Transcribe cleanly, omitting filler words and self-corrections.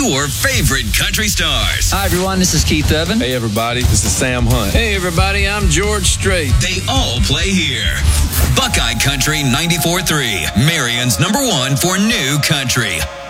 your favorite country stars. Hi, everyone. This is Keith Urban. Hey, everybody. This is Sam Hunt. Hey, everybody. I'm George Strait. They all play here. Buckeye Country 94.3, Marion's #1 for new country.